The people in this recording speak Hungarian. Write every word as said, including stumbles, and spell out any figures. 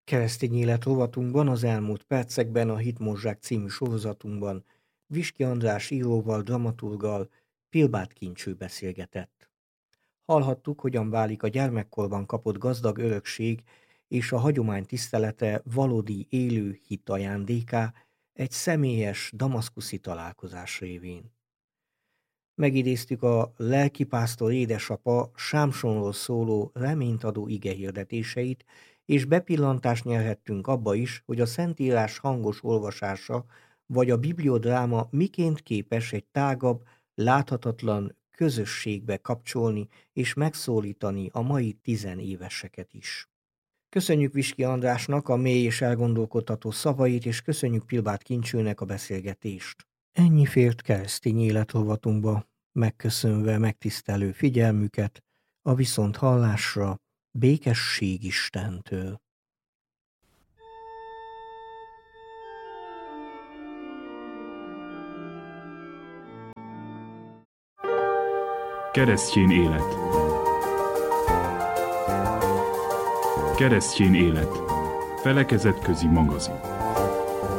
Keresztény élet rovatunkban az elmúlt percekben a Hitmozzsák című sorozatunkban Viski András íróval, dramaturggal Pilbád Kincső beszélgetett. Hallhattuk, hogyan válik a gyermekkorban kapott gazdag örökség és a hagyomány tisztelete valódi élő hit ajándéká egy személyes damaszkuszi találkozás révén. Megidéztük a lelkipásztor édesapa Sámsonról szóló reményt adó igehirdetéseit, és bepillantást nyerhettünk abba is, hogy a Szentírás hangos olvasása vagy a bibliodráma miként képes egy tágabb, láthatatlan közösségbe kapcsolni és megszólítani a mai tizenéveseket is. Köszönjük Viski Andrásnak a mély és elgondolkodtató szavait, és köszönjük Pilbád Kincsőnek a beszélgetést. Ennyi fért keresztény életrovatunkba, megköszönve megtisztelő figyelmüket, a viszonthallásra békesség Istentől. Keresztény élet. Keresztény élet. Felekezetközi magazin.